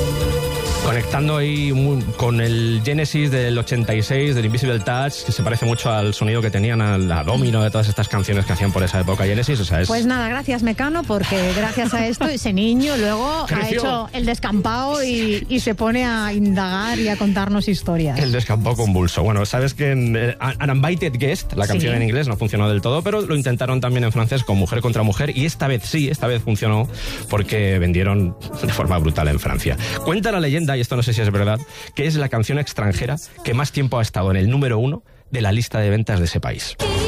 Conectando ahí con el Genesis del 86, del Invisible Touch, que se parece mucho al sonido que tenían a la Domino, de todas estas canciones que hacían por esa época Genesis. O sea, Pues nada, gracias Mecano, porque gracias a esto ese niño luego creció. Ha hecho el descampado y se pone a indagar y a contarnos historias. El descampado convulso. Bueno, sabes que en An Invited Guest, la canción en inglés no funcionó del todo, pero lo intentaron también en francés con Mujer contra Mujer, y esta vez funcionó porque vendieron de forma brutal en Francia. Cuenta la leyenda, y esto no sé si es verdad, que es la canción extranjera que más tiempo ha estado en el número 1 de la lista de ventas de ese país.